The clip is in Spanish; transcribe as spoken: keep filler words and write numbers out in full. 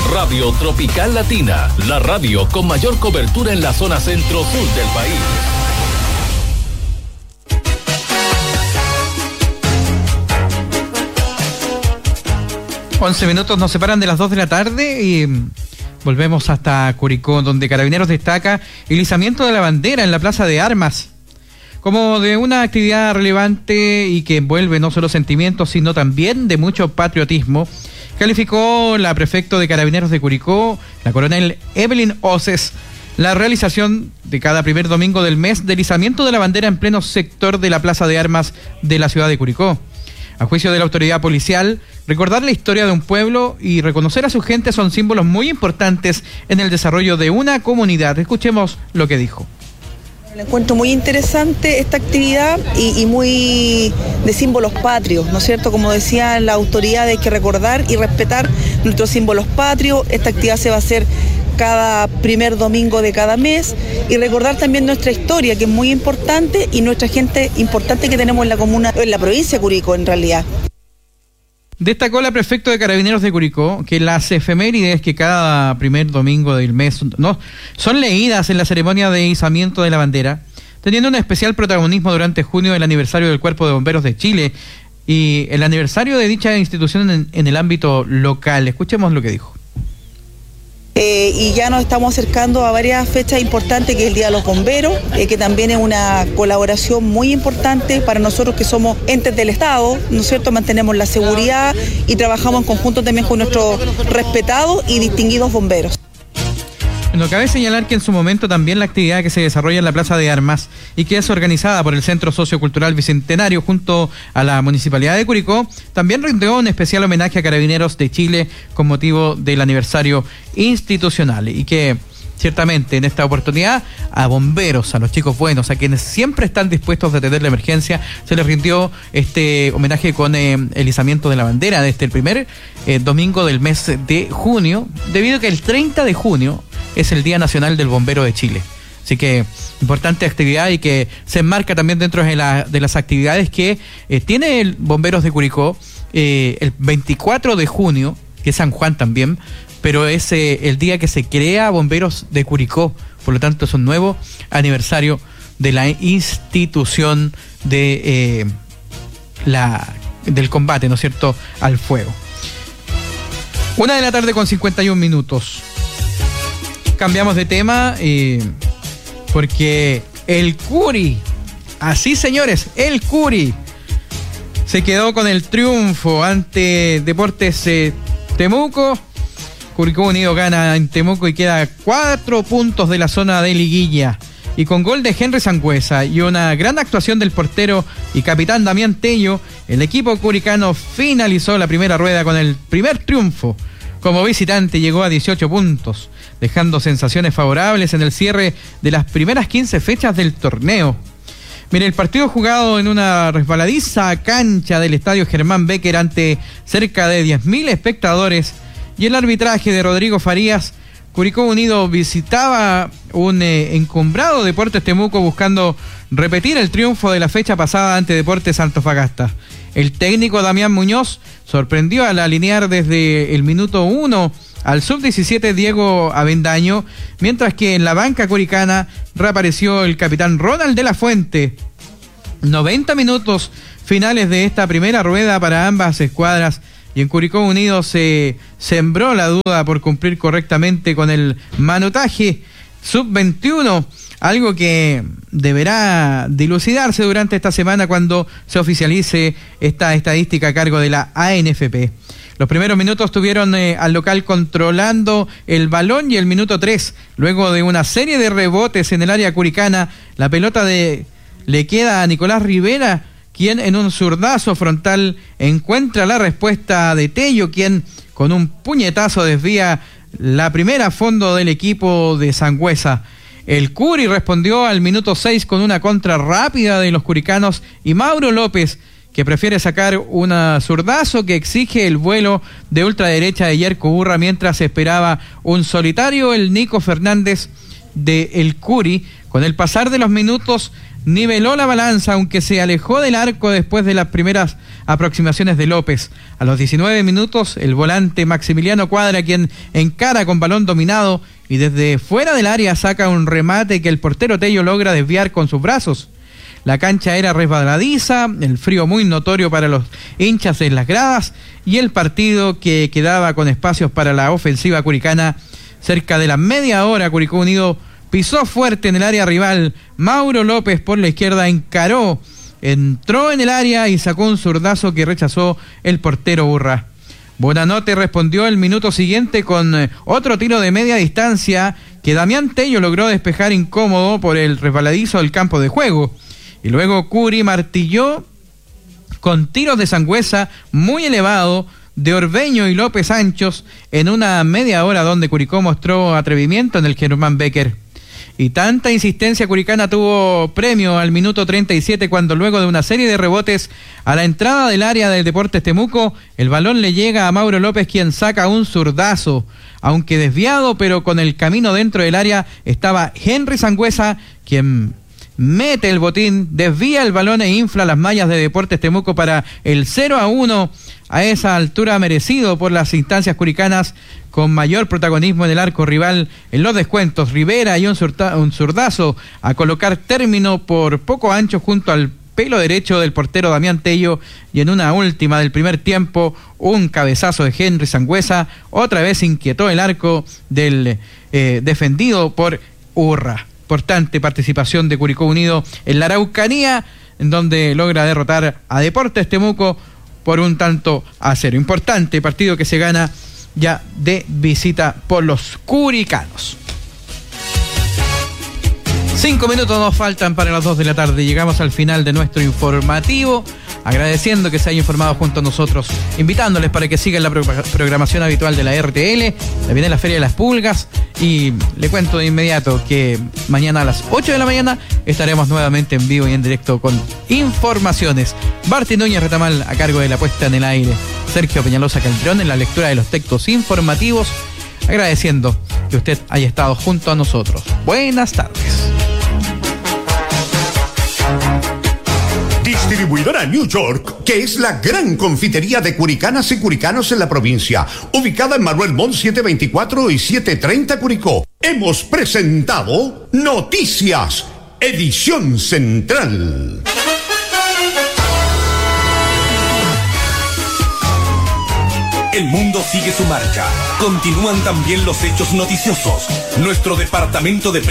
Radio Tropical Latina, la radio con mayor cobertura en la zona centro-sur del país. once minutos nos separan de las dos de la tarde y volvemos hasta Curicó, donde Carabineros destaca el izamiento de la bandera en la Plaza de Armas como de una actividad relevante y que envuelve no solo sentimientos, sino también de mucho patriotismo. Calificó la prefecto de Carabineros de Curicó, la coronel Evelyn Oces, la realización de cada primer domingo del mes del izamiento de la bandera en pleno sector de la Plaza de Armas de la ciudad de Curicó. A juicio de la autoridad policial, recordar la historia de un pueblo y reconocer a su gente son símbolos muy importantes en el desarrollo de una comunidad. Escuchemos lo que dijo. Encuentro muy interesante esta actividad y, y muy de símbolos patrios, ¿no es cierto? Como decía la autoridad, hay que recordar y respetar nuestros símbolos patrios. Esta actividad se va a hacer cada primer domingo de cada mes y recordar también nuestra historia, que es muy importante, y nuestra gente importante que tenemos en la comuna, en la provincia de Curicó en realidad. Destacó la prefecto de Carabineros de Curicó que las efemérides que cada primer domingo del mes no son leídas en la ceremonia de izamiento de la bandera, teniendo un especial protagonismo durante junio el aniversario del Cuerpo de Bomberos de Chile y el aniversario de dicha institución en, en el ámbito local. Escuchemos lo que dijo. Eh, y ya nos estamos acercando a varias fechas importantes, que es el Día de los Bomberos, eh, que también es una colaboración muy importante para nosotros que somos entes del Estado, ¿no es cierto? Mantenemos la seguridad y trabajamos en conjunto también con nuestros respetados y distinguidos bomberos. Bueno, cabe señalar que en su momento también la actividad que se desarrolla en la Plaza de Armas y que es organizada por el Centro Sociocultural Bicentenario junto a la Municipalidad de Curicó, también rindió un especial homenaje a Carabineros de Chile con motivo del aniversario institucional y que ciertamente en esta oportunidad a bomberos, a los chicos buenos, a quienes siempre están dispuestos a atender la emergencia, se les rindió este homenaje con eh, el izamiento de la bandera desde el primer eh, domingo del mes de junio, debido a que el treinta de junio es el Día Nacional del Bombero de Chile. Así que importante actividad y que se enmarca también dentro de, la, de las actividades que eh, tiene el Bomberos de Curicó eh, el veinticuatro de junio, que es San Juan también, pero es eh, el día que se crea Bomberos de Curicó. Por lo tanto, es un nuevo aniversario de la institución de eh, la del combate, ¿no es cierto?, al fuego. Una de la tarde con cincuenta y un minutos. Cambiamos de tema eh, porque el Curi, así señores, el Curi se quedó con el triunfo ante Deportes eh, Temuco. Curicó Unido gana en Temuco y queda cuatro puntos de la zona de liguilla. Y con gol de Henry Sangüesa y una gran actuación del portero y capitán Damián Tello, el equipo curicano finalizó la primera rueda con el primer triunfo. Como visitante llegó a dieciocho puntos, dejando sensaciones favorables en el cierre de las primeras quince fechas del torneo. Mire, el partido jugado en una resbaladiza cancha del estadio Germán Becker ante cerca de diez mil espectadores y el arbitraje de Rodrigo Farías, Curicó Unido visitaba un eh, encumbrado Deportes Temuco buscando repetir el triunfo de la fecha pasada ante Deportes Antofagasta. El técnico Damián Muñoz sorprendió al alinear desde el minuto uno al sub diecisiete Diego Avendaño, mientras que en la banca curicana reapareció el capitán Ronald de la Fuente. noventa minutos finales de esta primera rueda para ambas escuadras y en Curicó Unido se sembró la duda por cumplir correctamente con el manutaje sub veintiuno, algo que deberá dilucidarse durante esta semana cuando se oficialice esta estadística a cargo de la A N F P. Los primeros minutos tuvieron eh, al local controlando el balón y el minuto tres, luego de una serie de rebotes en el área curicana, la pelota de le queda a Nicolás Rivera, quien en un zurdazo frontal encuentra la respuesta de Tello, quien con un puñetazo desvía la primera a fondo del equipo de Sangüesa. El Curi respondió al minuto seis con una contra rápida de los curicanos y Mauro López, que prefiere sacar un zurdazo que exige el vuelo de ultraderecha de Yerko Urra mientras esperaba un solitario, el Nico Fernández de el Curi. Con el pasar de los minutos niveló la balanza, aunque se alejó del arco después de las primeras aproximaciones de López. A los diecinueve minutos, el volante Maximiliano Cuadra, quien encara con balón dominado y desde fuera del área saca un remate que el portero Tello logra desviar con sus brazos. La cancha era resbaladiza, el frío muy notorio para los hinchas en las gradas y el partido que quedaba con espacios para la ofensiva curicana. Cerca de la media hora, Curicó Unido pisó fuerte en el área rival. Mauro López por la izquierda encaró, entró en el área y sacó un zurdazo que rechazó el portero Urra. Bonanote respondió el minuto siguiente con otro tiro de media distancia que Damián Tello logró despejar incómodo por el resbaladizo del campo de juego. Y luego Curi martilló con tiros de Sangüesa muy elevado de Orbeño y López Anchos en una media hora donde Curicó mostró atrevimiento en el Germán Becker. Y tanta insistencia curicana tuvo premio al minuto treinta y siete cuando luego de una serie de rebotes a la entrada del área del Deportes Temuco, el balón le llega a Mauro López, quien saca un zurdazo. Aunque desviado, pero con el camino dentro del área, estaba Henry Sangüesa, quien mete el botín, desvía el balón e infla las mallas de Deportes Temuco para el cero a uno, a esa altura merecido por las instancias curicanas, con mayor protagonismo en el arco rival en los descuentos. Rivera y un, zurta, un zurdazo a colocar término por poco ancho junto al pelo derecho del portero Damián Tello, y en una última del primer tiempo un cabezazo de Henry Sangüesa otra vez inquietó el arco del eh, defendido por Urra. Importante participación de Curicó Unido en la Araucanía, en donde logra derrotar a Deportes Temuco por un tanto a cero. Importante partido que se gana ya de visita por los curicanos. Cinco minutos nos faltan para las dos de la tarde. Llegamos al final de nuestro informativo, agradeciendo que se haya informado junto a nosotros, invitándoles para que sigan la pro- programación habitual de la R T L. Ya viene la Feria de las Pulgas y le cuento de inmediato que mañana a las ocho de la mañana estaremos nuevamente en vivo y en directo con informaciones. Barty Núñez Retamal a cargo de la puesta en el aire, Sergio Peñalosa Calderón en la lectura de los textos informativos, agradeciendo que usted haya estado junto a nosotros. Buenas tardes. Distribuidora New York, que es la gran confitería de curicanas y curicanos en la provincia, ubicada en Manuel Montt setecientos veinticuatro y setecientos treinta Curicó. Hemos presentado Noticias, edición central. El mundo sigue su marcha. Continúan también los hechos noticiosos. Nuestro departamento de